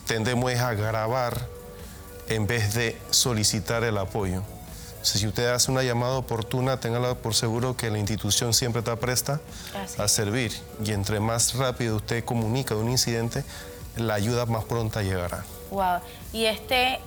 tendemos a grabar en vez de solicitar el apoyo. Si usted hace una llamada oportuna, téngala por seguro que la institución siempre está presta a servir. Y entre más rápido usted comunica de un incidente, la ayuda más pronta llegará. Wow. Y en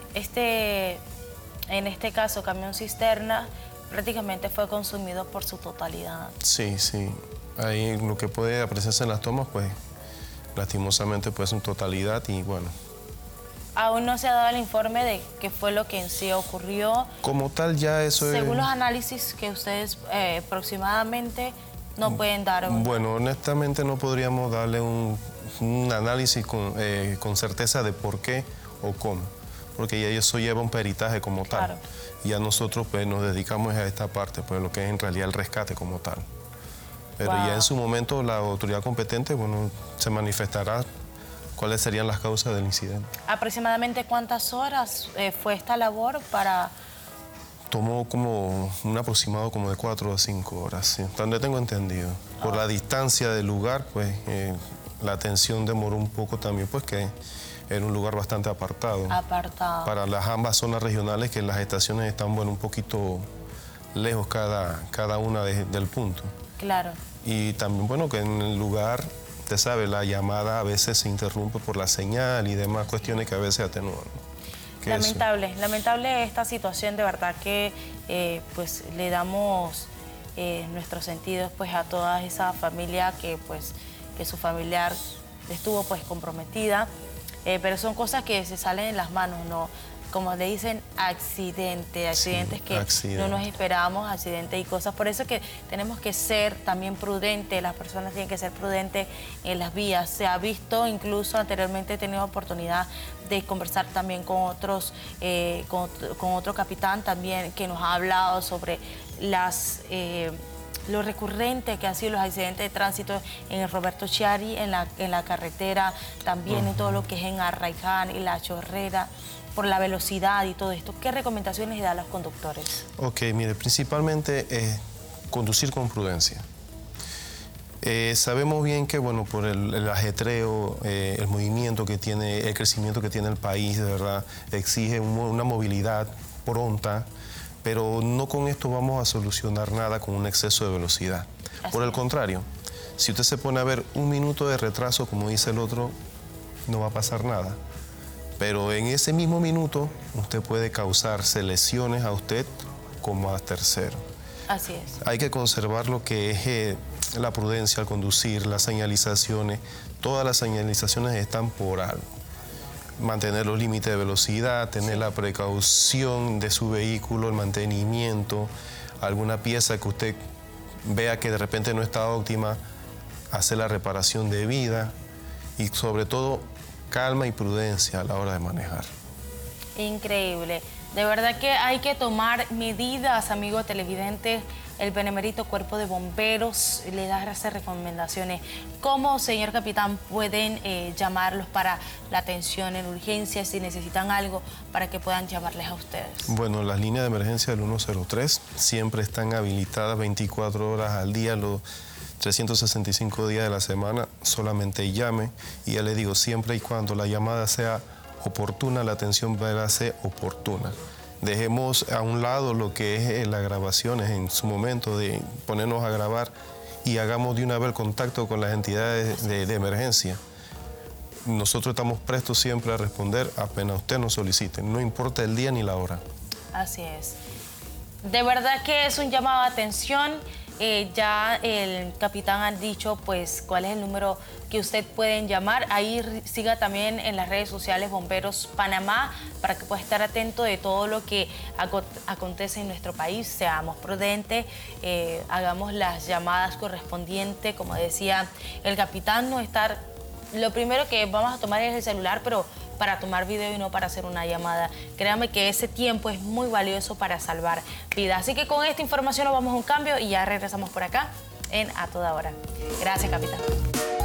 este caso, camión cisterna, prácticamente fue consumido por su totalidad. Sí, sí. Ahí lo que puede apreciarse en las tomas, pues, lastimosamente, pues, en totalidad y bueno. Aún no se ha dado el informe de qué fue lo que en sí ocurrió. Como tal, ya eso es... Según los análisis que ustedes aproximadamente no pueden dar... Bueno, honestamente no podríamos darle un análisis con certeza de por qué o cómo, porque ya eso lleva un peritaje como tal. Y ya nosotros pues nos dedicamos a esta parte, pues lo que es en realidad el rescate como tal. Pero ya en su momento la autoridad competente, bueno, se manifestará cuáles serían las causas del incidente. ¿Aproximadamente cuántas horas fue esta labor para...? Tomó como un aproximado como de 4 a 5 horas, sí, donde tengo entendido. Por la distancia del lugar, pues la atención demoró un poco también, pues que era un lugar bastante apartado. Para las ambas zonas regionales, que las estaciones están, bueno, un poquito lejos cada una del punto. Claro. Y también, bueno, que en el lugar... Usted sabe, la llamada a veces se interrumpe por la señal y demás cuestiones que a veces atenúan. Lamentable esta situación, de verdad que pues le damos nuestros sentidos pues a toda esa familia que su familiar estuvo pues comprometida, pero son cosas que se salen en las manos, ¿no? Como le dicen, accidentes que no nos esperábamos, accidentes y cosas. Por eso que tenemos que ser también prudentes, las personas tienen que ser prudentes en las vías. Se ha visto, incluso anteriormente he tenido oportunidad de conversar también con otros, con otro capitán también que nos ha hablado sobre lo recurrente que han sido los accidentes de tránsito en el Roberto Chiari, en la carretera, también en todo lo que es en Arraiján y La Chorrera, por la velocidad y todo esto. ¿Qué recomendaciones le da a los conductores? Ok, mire, principalmente conducir con prudencia. Sabemos bien que, bueno, por el ajetreo, el movimiento que tiene, el crecimiento que tiene el país, de verdad, exige una movilidad pronta, pero no con esto vamos a solucionar nada con un exceso de velocidad. Por el contrario, si usted se pone a ver 1 minuto de retraso, como dice el otro, no va a pasar nada. Pero en ese mismo minuto, usted puede causarse lesiones a usted como a tercero. Así es. Hay que conservar lo que es la prudencia al conducir, las señalizaciones. Todas las señalizaciones están por algo. Mantener los límites de velocidad, tener la precaución de su vehículo, el mantenimiento, alguna pieza que usted vea que de repente no está óptima, hacer la reparación debida y sobre todo calma y prudencia a la hora de manejar. Increíble. De verdad que hay que tomar medidas, amigos televidentes. El Benemérito Cuerpo de Bomberos le da esas recomendaciones. ¿Cómo, señor capitán, pueden llamarlos para la atención en urgencia, si necesitan algo, para que puedan llamarles a ustedes? Bueno, las líneas de emergencia del 103 siempre están habilitadas 24 horas al día, los 365 días de la semana. Solamente llame y ya le digo, siempre y cuando la llamada sea oportuna, la atención va a ser oportuna. Dejemos a un lado lo que es las grabaciones en su momento de ponernos a grabar y hagamos de una vez el contacto con las entidades de emergencia. Nosotros estamos prestos siempre a responder apenas usted nos solicite, no importa el día ni la hora. Así es. De verdad que es un llamado de atención. Ya el capitán ha dicho pues cuál es el número que usted pueden llamar. Ahí siga también en las redes sociales Bomberos Panamá para que pueda estar atento de todo lo que acontece en nuestro país. Seamos prudentes, hagamos las llamadas correspondientes. Como decía el capitán, no estar... Lo primero que vamos a tomar es el celular, pero para tomar video y no para hacer una llamada. Créanme que ese tiempo es muy valioso para salvar vidas. Así que con esta información nos vamos a un cambio y ya regresamos por acá en A Toda Hora. Gracias, capitán.